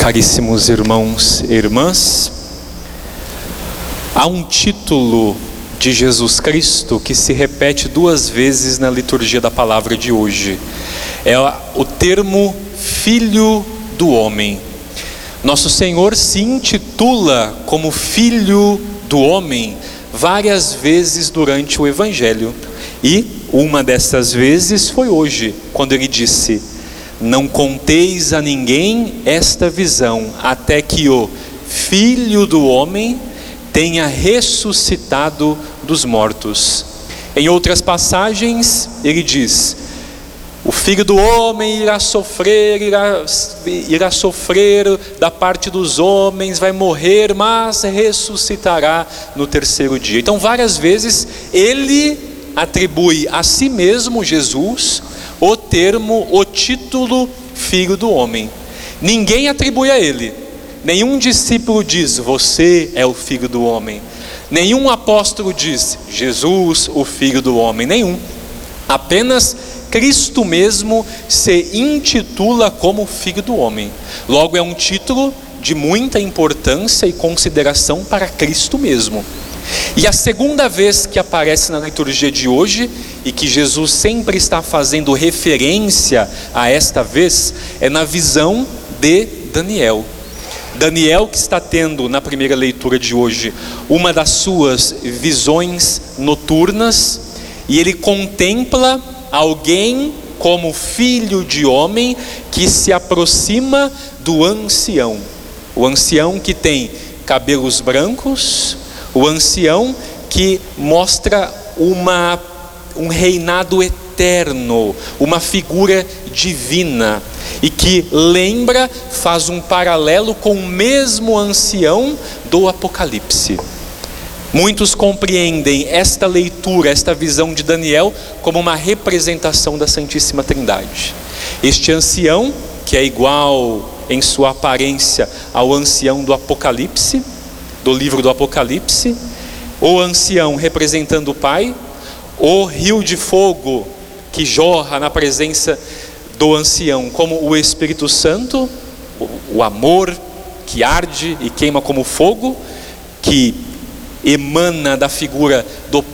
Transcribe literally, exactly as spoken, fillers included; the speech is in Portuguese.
Caríssimos irmãos e irmãs, há um título de Jesus Cristo que se repete duas vezes na liturgia da palavra de hoje. É o termo Filho do Homem. Nosso Senhor se intitula como Filho do Homem várias vezes durante o Evangelho. E uma dessas vezes foi hoje, quando ele disse: não conteis a ninguém esta visão, até que o Filho do Homem tenha ressuscitado dos mortos. Em outras passagens, ele diz: o Filho do Homem irá sofrer, irá, irá sofrer da parte dos homens, vai morrer, mas ressuscitará no terceiro dia. Então, várias vezes, ele atribui a si mesmo, Jesus, o termo, o título Filho do Homem. Ninguém atribui a ele. Nenhum discípulo diz: você é o Filho do Homem. Nenhum apóstolo diz: Jesus, o Filho do Homem. Nenhum. Apenas Cristo mesmo se intitula como Filho do Homem. Logo, é um título de muita importância e consideração para Cristo mesmo. E a segunda vez que aparece na liturgia de hoje, e que Jesus sempre está fazendo referência a esta vez, é na visão de Daniel. Daniel, que está tendo na primeira leitura de hoje uma das suas visões noturnas, e ele contempla alguém como filho de homem que se aproxima do ancião. O ancião que tem cabelos brancos, o ancião que mostra uma, um reinado eterno, uma figura divina, e que lembra, faz um paralelo com o mesmo ancião do Apocalipse. Muitos compreendem esta leitura, esta visão de Daniel, como uma representação da Santíssima Trindade. Este ancião, que é igual em sua aparência ao ancião do Apocalipse, do livro do Apocalipse, o ancião representando o Pai, o rio de fogo que jorra na presença do ancião como o Espírito Santo, o amor que arde e queima como fogo, que emana da figura do